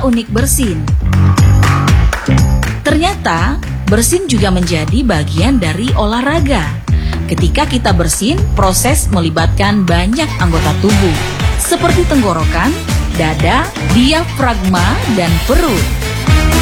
unik bersin. Ternyata, bersin juga menjadi bagian dari olahraga. Ketika kita bersin, proses melibatkan banyak anggota tubuh, seperti tenggorokan, dada, diafragma, dan perut.